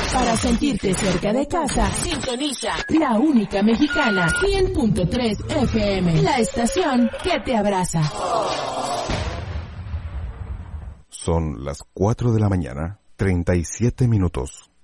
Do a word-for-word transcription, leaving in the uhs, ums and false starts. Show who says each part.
Speaker 1: Para sentirte cerca de casa, sintoniza la única mexicana, cien punto tres F M, la estación que te abraza.
Speaker 2: Son las cuatro de la mañana, treinta y siete minutos.